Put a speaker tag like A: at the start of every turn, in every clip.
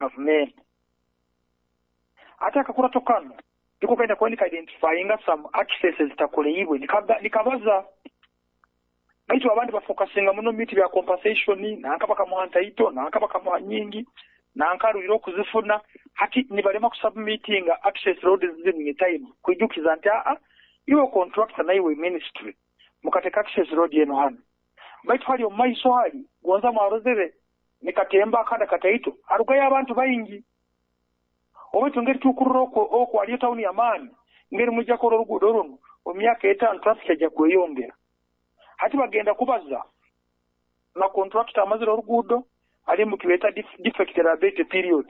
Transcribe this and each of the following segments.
A: government ate akakulato kano ndiko kaenda kuandika identifying some accesses takoleibwe nikabaza baitu abantu bafocusinga muno miti bya compensation nanka bakamuhanta ito nanka bakamuha nyingi nanka ruliro kuzifuna hati nibalema kusubmitting access roads zini time kujukiza nti iwe contractor na iwe ministry mukateka access road yeno hano baitu hali omaiso hali gonza marozere nikatemba akada kataito arugaye abantu bayingi obetu ngeri tukuroko oko ali town ya mani ngeri mujja ko rugudo runo omyaka 5 traffic ajja kweyongera hati bagenda kubaza na contractor amaziro rugudo ali mukibeta defect abate period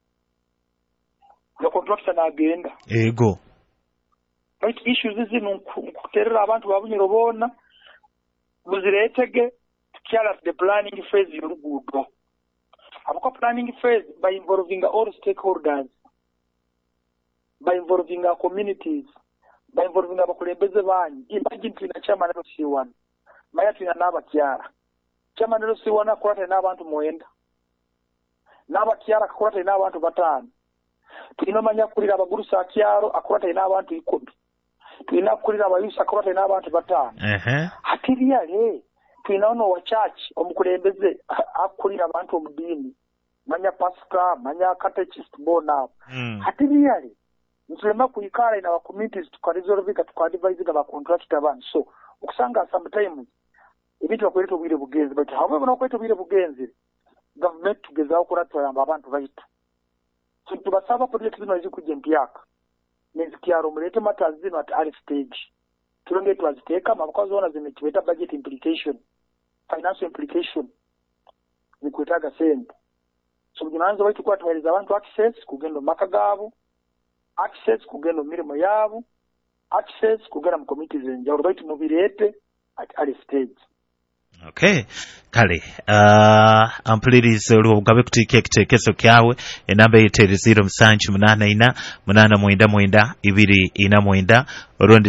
A: na contractor na agenda
B: ego
A: right issues zino kuterera abantu babunyiro bona muziretege tukyala the planning phase y'urugudo abuko planning phase by involving all stakeholders, by involving our communities, by involving abakulembeze banyi. Imagine tuna chairman of C1 maya tuna n'abakyala chairman of C1 akorate n'abantu mwenda n'abakyala akorate n'abantu batano tulina manya kulira abagurusa akyalo akorate n'abantu 10 tulina kulira abayusa akorate n'abantu batano hatiriale tulina ono wa church omukulembeze akulira abantu omudini manya pastor manya catechist bona hatiriale ntulema kuyikala ina wa communities tukaresolvika tukadivise aba contractor ban so ukusanga sometimes ibintu bakweleto bwire bugenzi but however nakweto bwire bugenzi government tugeza okurata yamba abantu baitu so tubasaba project zino zikuje mpyaka nezikyaro mulete matters zino at early stage tulonge twaziteka mabukazo ona zimechibeta budget implication financial implication nikwetaga sente so ginanzo baitu kwa tuwaliza abantu access kugendo makagabo access kugendo mirimo yabo access kugera mu committees enjawulo baitu mubirete at early stage.
B: Okay kale ampuliriza olugabe kutika ekitekeso kyawe enamba yetere 0788899249 orondi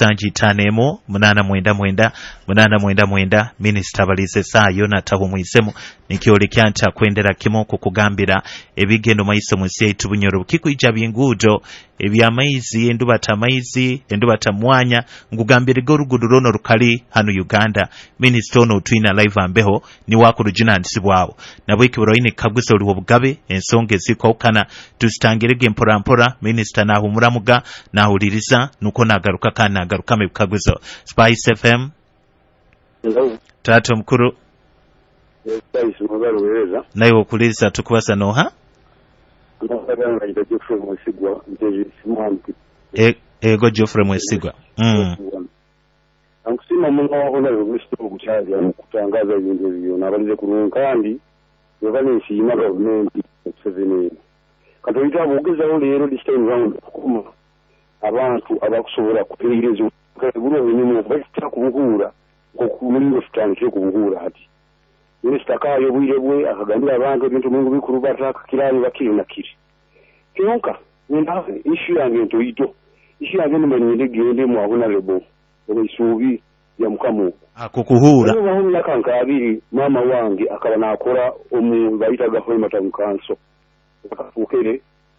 B: 07588989 Minister Balise Sayo na tabu muisemu nikiole kyanta kwendera kimoko kugambira ebigendo maiso munsi yaitu bunyoro kikuija bingudo ebyamaizi endubata mwanya ngugambire gorugudu rono rukali hano Uganda Minister ono twina live ambeho ni wako rujinandisibwawo nabo ikiboroine kagwiso oliwo bugabe ensonge zikokana tusitangirege mpora Minister na humuramuga na huliriza nuko nagaruka kana nagaruka mebikagwiso Spice FM.
C: Hello.
B: Tato mkuru.
C: Spice mugaruweza.
B: Nayo okuliriza tukubasa noha?
C: Ndakaganga ita Geoffrey Mwesigwa mteji simanti.
B: Ego Geoffrey Mwesigwa.
C: Ankusima munga ona rubisto kuchaza kutangaza ibintu byo nabalize kurunkandi yokanisi ima government Museveni katoita bugeza olero this time round kuma abantu abakusobora kutegereza kaguro nyinyi bafita kubuhura kokulingo stanke kubuhura hati Minister kayo bwire akagambira abantu ebintu mungu bikuru bataka kirali bakirina kiri kyonka nina issue yange ntoito issue yange nimanyinde gende mu abuna lebo obisubi ya mukamu
B: akukuhura
C: ubu nakanka abiri mama wange akaba nakora omu bayita gahoma tamukanso akafukere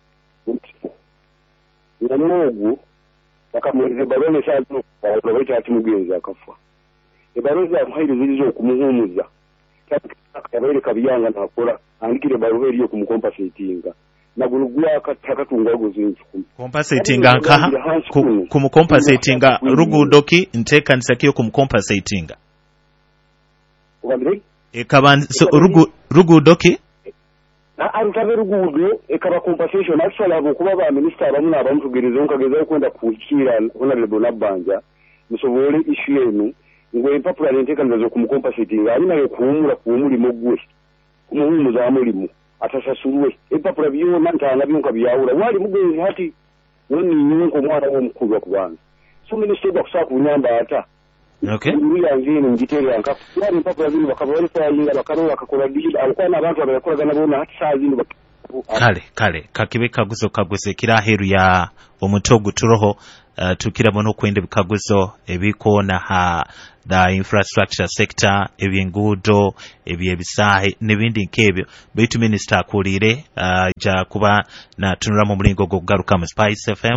C: namugu akamweze barone cyane bayita atimugenza akafa ebaroza amahiri zirizo kumuhumuza akabere kabiyanga nakora andikire baroberi yo kumukompensatinga nagulugwa katakatunga guzinzu
B: compensatinga nkaha kumukompensatinga rugudoki ntekanisa kiyo kumukompensatinga
C: wabire
B: ekabanso rugudoki
C: arutabe rugudo ekaba compensation actually abo kuba ba minister bamuna abamutugereza onkageza kwenda kukira honorable Nabanja musobole issue yenu ngo impapula ntekanisa zo kumukompensatinga ari nayo kuumulimo gwe kumuhumuza amulimo atasasuruwe empapula byona ntanga byonka byawula wali mugenzi hati woni nyunko mwana w'omukulu kubanza so minister bakusaka kunyamba ata
B: okay
C: yanjini ngitera nka wali empapula bino bakabali kwayinga bakarola kakola digital alikuwa abantu abakora gana bona hati sazini
B: kale kakibe kaguso kaguse kiraheru ya omutogu turoho tukiramo n'okwenda ebikaguzo ebikoona ha the infrastructure sector ebyenguudo ebyebisaahe n'ebindi nk'ebyo baitu minisita akuulire ja kuba natunula mu mulingo gw'okugaruka mu Spice FM.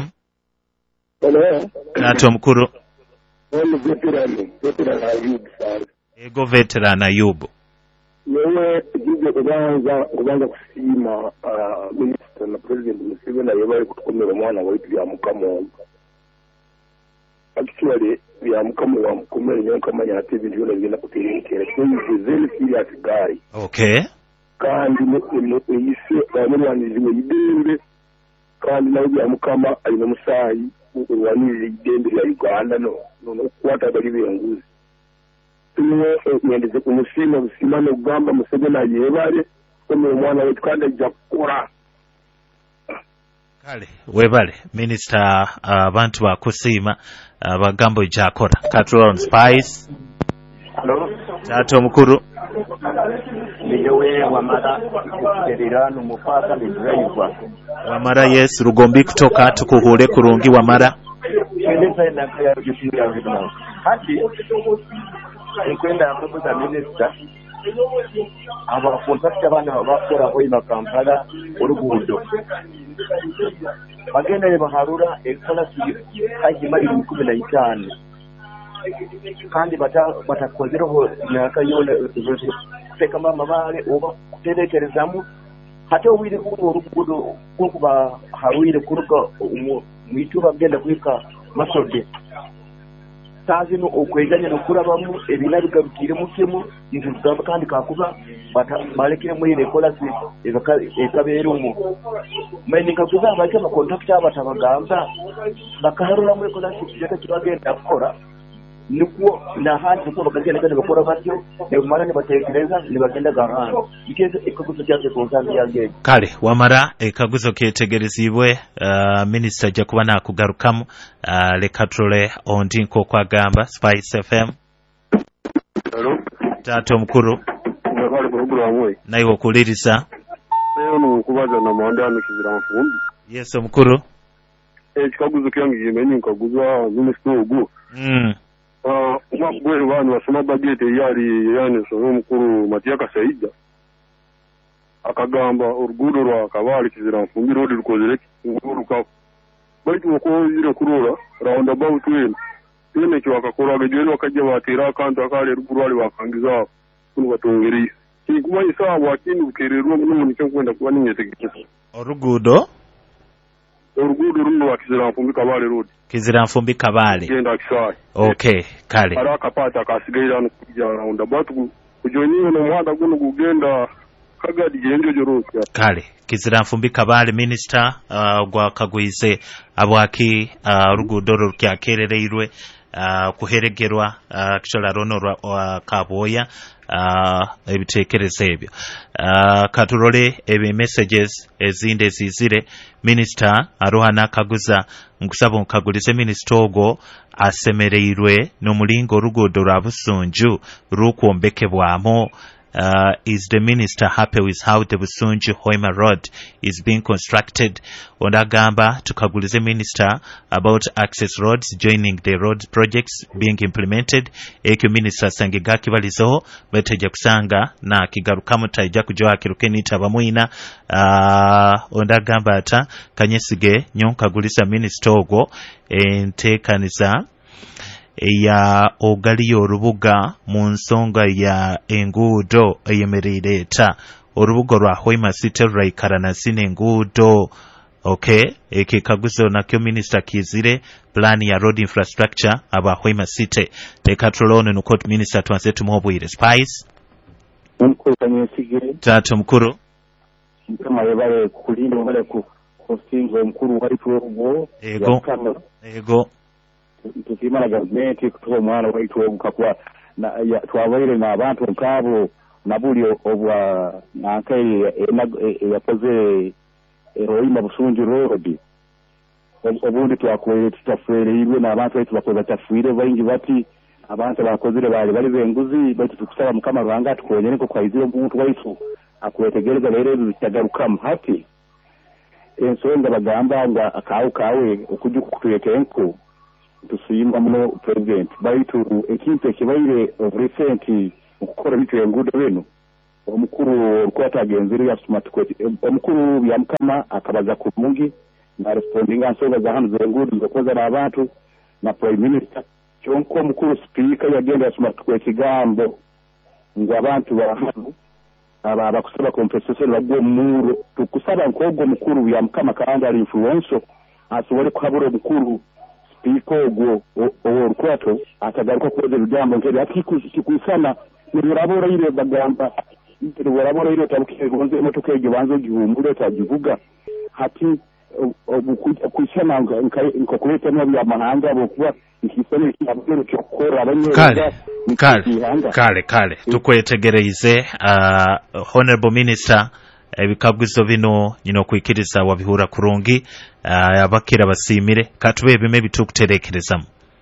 B: Taata omukulu ego veteran Ayub
C: yewe jije kubanza kusiima minisita na president Museveni yebali kutukomera omwana waitu bya mukamo actually bya mukamo wa mukomere nyo kamanya ate bintu byona bigenda kuterekera so very serious guy.
B: Okay,
C: kandi yise bamwaniriwe idembe kandi nawe bya mukama alina musayi waniriwe idembe ya Uganda no kwata bali byenguzi mwendeze kumusima busimane kugamba Museveni yebale komera omwana waitu kandi ajja kukora.
B: kale webale minisita abantu bakusiima bagambo jakora Control on Spice.
D: Hello,
B: taata omukulu
D: niyewe Wamara kutererano mufaka ni driver
B: Wamara. Yes, Rugombi kutoka tukuhule kurungi Wamara.
D: eleza na kaya jukumu ya vijana hadi kwenda kubuza minister aba contract abana bakora ko ina Kampala urugudo bagenda le baharura ekola haji mali 15 kandi batakozereho myaka yone teka mama bale oba kuterekerezamu hata ubire ku urugudo kuba haruire kuruka mwitu bagenda kwika masode sazi no okweganya no kurabamu ebinari garukire mukemu inzu kandi kakuba balekire muri rekola si ekaberumu meninga kuza abaje ba contact abatabagamba bakaharura muri rekola si cyaka kibagenda gukora nuko na hanze ko bakagenda kandi bakora batyo mara ne batekereza ne bagenda gahanga ikeze ikaguzo cyake konsanze yange
B: kale Wamara ekaguzo ketegerezibwe minister ja kuba nakugarukamu leka tule ondi nko kwagamba Spice FM.
C: Hello,
B: taata omukulu
C: ngakali program we
B: naye okuliriza
C: leo no kubaza na mandano kizira mfumbi.
B: Yes omukulu
C: Kikaguzo kyange yemenyi nkaguzwa minister ogu umabwe abantu basoma budget yali so omukuru Matiaka Saida akagamba urugudo rwa Kabale kizira mfumbi road rukozere nguruka baitu uko kurora round about when tene cyo akakora agejero akajya batera kandi akale rugurwali bakangiza kuno batongeri kikuba isawa akindi ukererwa n'umuntu cyo kwenda kuba ninyetegeko
B: orugudo
C: runo akizira mfumbi Kabale road
B: kizira mfumbi Kabale
C: genda kisai.
B: Okay, kale
C: araka pata kasigaira no kujya round about kujoniyo no mwanda guno kugenda kagadi gendo jorosya
B: kale kizira mfumbi Kabale minister gwa kagwize abwaki rugudo rukyakerereirwe kuheregerwa kishola rono rwa Kaboya ebitekereza ebyo katurole ebe messages ezinde zizire minister aruhana kaguza nkusaba nkagulize minister ogo asemereirwe n'omulingo rugudo rwa Busunju rukuombekebwamo. Is the minister happy with how the Busunju Hoima Road is being constructed? Ondagamba tukagulize minister about access roads joining the road projects being implemented. Ekyo minister sangigaki balizo beteja kusanga na kigarukamu taija kujoa kirukeni tabamuina. Ondagamba ata kanyesige nyonkagulisa minister ogo entekaniza ya ogaliyo orubuga mu nsonga ya enguudo eyemereireta orubuga rwa Hoima City rwaikara sine enguudo. Okay, eke kaguzo nakyo minister kizire plan ya road infrastructure aba Hoima City tekatulone nuko minister twanse tumobwire Spice
C: nkukanye sigire
B: taata mukuru
C: kama yebale kulinda bale ku singo mkuru wali tuwo
B: ego
C: tukimana gavumenti kutuwa mwana waitu ogukakwa twabaire n'abantu nkabo nabuli obwa nankai yakoze Hoima Busunju road obundi twakwere tutafuereirwe n'abantu baitu bakoze tafuire baingi bati abantu bakozire bali benguzi baitu tukusaba mukama Rwanga tukonyene ko kwaizire omuntu waitu akwetegereza lero bitagarukamu hati ensonga bagamba nga akawe okujja kutuyekenko tusimba muno president baitu ekintu ekibaire of recent okukora bityo enguudo bino omukuru rukwata agenzeri ya smart coach omukuru byamukama akabaza ku mungi na responding answer za hanu zenguudo zokoza n'abantu na prime minister kyonko omukuru speaker yagenda ya smart coach gambo ngo abantu bahanu abakusaba compensation bagwe muro tukusaba nkogo mukuru byamukama kandi ari influence asobole kuhabura omukuru speaker ogwo orukwato atagaruka kuweza ebigambo nkeri ati kikusana nirabora ile bagamba nirabora ile tabukire gonze emotoka ejo banzo ogihumule tagivuga hati kuisana nkokuleta mu byamahanga bokuba nkisane cyabero cyokora abanyere
B: kale tukwetegereize honorable minister ebikabwizo bino nyino kwikiriza wabihura kurungi abakira basimire katube ebime bitukuterekerezamu.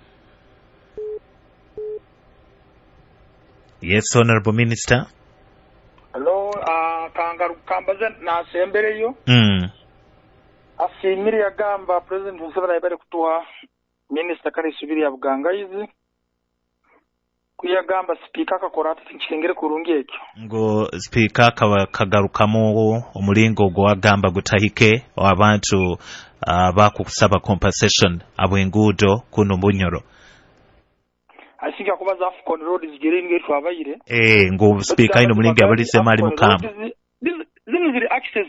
B: Yes, honorable minister.
A: Hello, kambaze nasembereyo asimire yagamba president Museveni ayibere kutuwa minister kale subiri ya bugangayizi kuyagamba speaker akakora ati nkengere kurungi ekyo
B: ngo speaker kagarukamu omulingo gwagamba gutahike abantu bakusaba compensation abwengudo kuno Bunyoro.
A: Asinga kubaza Afcon road zigiringe twabayire
B: ngo speaker ino mulingi abalise mali mukamba
A: zino ziri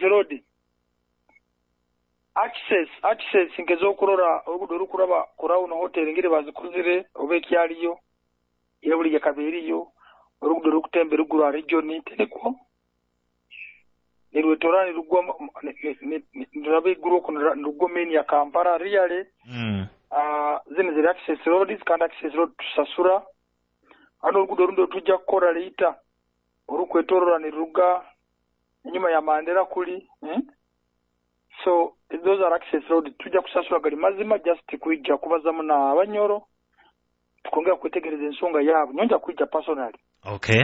A: access ingezo kurora ogudo rukuraba kurauno hotel ngire bazikuzire obekyaliyo yebuli yakabiriyo orugudo rukutembe rugura region teneko nirwetorani rugoma ndabe guru kuna rugomeni ya Kampala reale zine ziri access roads kandi access road tusasura ano orugudo rundo tujja kukora lita orukwetorora ni ruga nyuma ya Mandela kuli so those are access road tujja kusasura gali mazima just kuija kubazamu na Abanyoro tukongera kwetegereza ensonga yabo nyonja kuija personally.
B: Okay.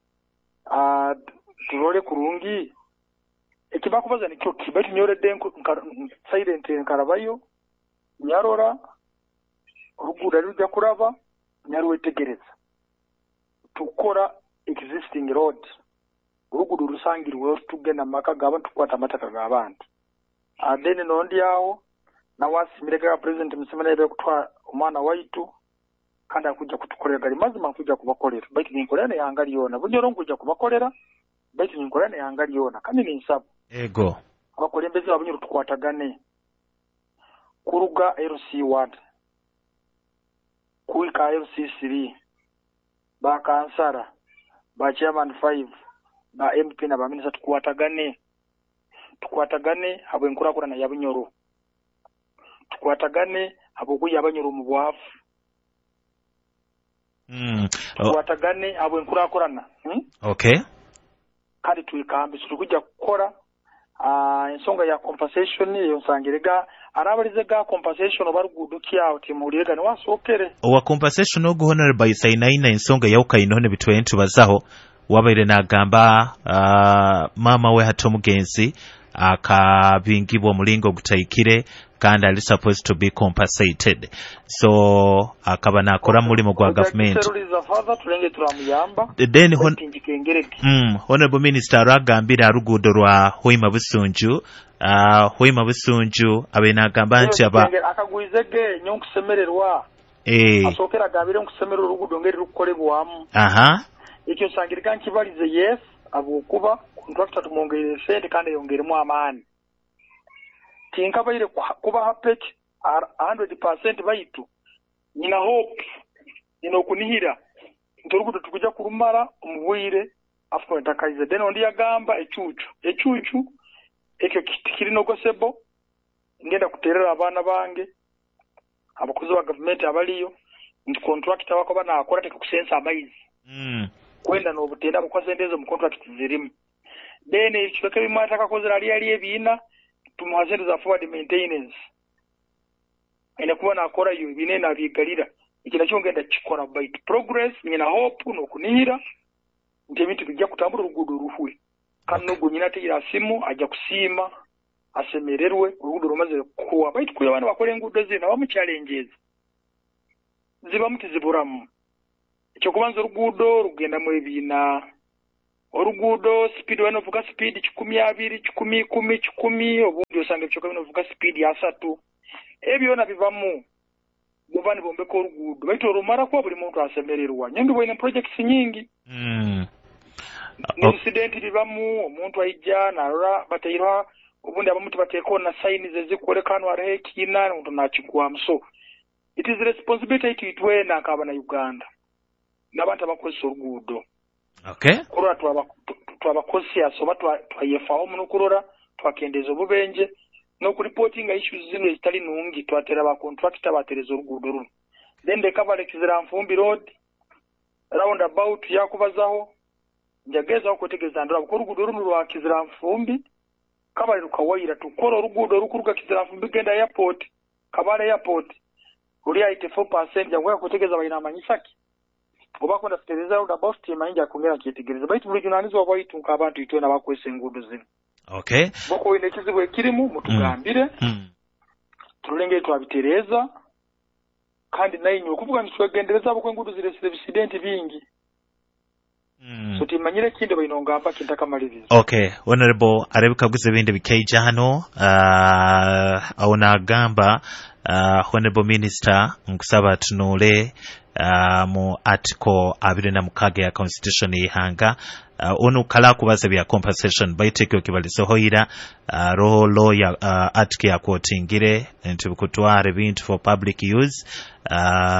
A: Turole kurungi ekibakubaza nikyo kibati nyoredde silent nkarabayo nyarora ruguda rujja kuraba nyarwetegereza tukora existing road rugudu rusangirwe tugenda maka gabantu kwata amataka gabantu adene nondi yawo na wasimireka president Museveni ayibere kutwa omwana waitu kandi akujja kutukolera gali mazima akujja kubakolera baitu ninkolera yangali yona Bunyoro nkujja kubakolera baitu ninkolera yangali yona kandi ninsaba
B: ego
A: abakulembeze Abunyoro tukwatagane kuruga LC1 kuika LC3 ba kansara ba chairman 5 ba MP na ba minister tukwatagane abo enkurakura na Yabunyoro tukwatagane abo kuya Abanyoro mu bwafu tukwatagane abo enkurakurana
B: okay
A: kandi tuikambe tukujja kukora ensonga ya compensation eyo nsangirega arabalize ga compensation obarugudu kyawo timulirega ne wasokere
B: owa compensation ogu honorable isainaina ensonga yauka inone bitwentu bazaho wabaire nagamba mama we hatomugenzi akabingibwa mulingo gutayikire kandi ali supposed to be compensated so akaba nakora mulimo gwa government then honorable minister ragambira rugudo rwa Hoima Busunju abena gamba nti aba
A: akagwizege nyonkusemererwa asokera gabire nkusemerera rugudo ngeri rukolebwamu ekyo sangirika nkibalize yes abokuba contractor tumongere sente kandi yongeremu amaani tinkabaire kuba happy 100% baitu nina hope nina okunihira ntorugudo tukujja kurumara omubwire after takaize then ondi yagamba echuchu ekyo kiri nogosebo ngenda kuterera abana bange abakozi ba government abaliyo ndi contractor wako bana akora tekusensa amaizi kwenda n'obutenda bukwasendeze mu contract zirimu then ekibeke bimata kakozera ali ebina tumuhasendeza forward maintenance ene kubona akora yo ibine na bigalira ikina cyongenda kikora by progress nyina hope no kunihira nte bintu bijja kutambura urugudo ruhwe kandi no gunyina tira simu ajja kusima asemererwe urugudo rumaze kuwa by kuya bana bakore ngudo zina bamu challenges zibamu tiziburamu. Ekyokubanza oluguudo lugendamu ebiina. Oluguudo speed wanovuga speed 120, 10, 10, obundi osanga ekyoka binovuga speed ya 3. Ebyo byonna bivamu buvani bombeko oluguudo. Baitu olumala kuba buli muntu asemererwa. Nyingi bwine projects nyingi. Incident bivamu omuntu ayijja nalora batayirwa obundi abamuti bateeko na signs ezikolekano aliho ekina omuntu nakigwamu. So it is responsibility itwena nk'abana Uganda n'abantu abakozesa oluguudo.
B: Okay.
A: Kurora twabakozesa oba twayefaho muno kurora twakendeza obubenje n'okuripotinga issues zino ezitali nungi twatera ba contractor batereza oluguudo luno. Then the coverage Kiziranfumbi road round about yakubazaho njageza okutegeza ndora ko oluguudo luno lwa Kiziranfumbi kabale lukawayira tukora oluguudo lukuruga Kiziranfumbi genda airport Kabale airport uli 84% yangwa kutegeza bayina amanyisaki obako ndafutereza round about team inja kongera kyetegereza baitu buli junanizo baitu nk'abantu itwena bakwese enguudo zino.
B: Okay.
A: Boko ine kizibu ekirimu mutugambire. Tulenge twabitereza kandi nainyo okuvuga nitwegendereza abo kwenguudo zire accident bingi. So timanyire kinde bayinongamba kintakamaliza.
B: Okay, honorable Arebeka Guzebinde bikeija hano auna gamba honorable minister nkusaba tunule mu article 26 ya constitution ihanga onu kala kubaza bya compensation baiteke okibaliso hoira roho lawyer article ya quotingire nti kutware bintu for public use